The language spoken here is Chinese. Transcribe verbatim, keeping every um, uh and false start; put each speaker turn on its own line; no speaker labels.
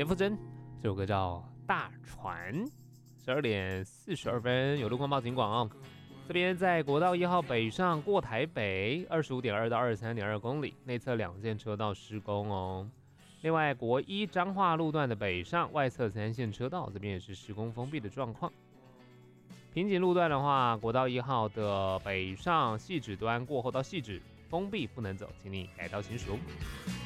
田馥甄这首歌叫《大船》。十二点四十二分，有路况报警广哦。这边在国道一号北上过台北，二十五点二到二十三点二公里，内侧两线车道施工哦。另外，国一彰化路段的北上外侧三线车道，这边也是施工封闭的状况。平井路段的话，国道一号的北上汐止端过后到汐止封闭不能走，请你改道行驶哦。